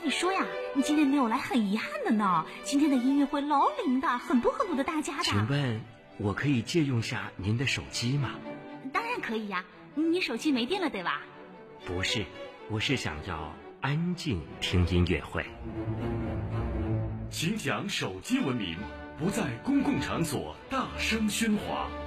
跟你说呀，你今天没有来很遗憾的呢。今天的音乐会老灵的，很多的大家的。 请问我可以借用下您的手机吗？ 当然可以呀，你手机没电了对吧？ 不是，我是想要安静听音乐会。 请讲手机文明，不在公共场所大声喧哗。